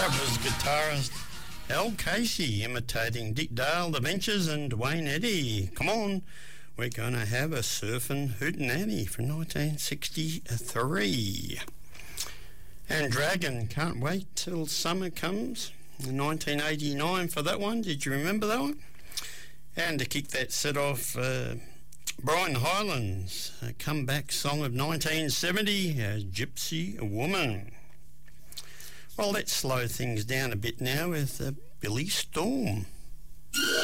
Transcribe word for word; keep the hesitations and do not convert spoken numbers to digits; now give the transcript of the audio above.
Guitarist Al Casey imitating Dick Dale, The Ventures and Dwayne Eddy. Come on, we're going to have a Surfin' Hootenanny from nineteen sixty-three. And Dragon, Can't Wait Till Summer Comes, in nineteen eighty-nine for that one. Did you remember that one? And to kick that set off, uh, Brian Hyland's a comeback song of nineteen seventy, uh, Gypsy Woman. Well, let's slow things down a bit now with uh, Billy Storm.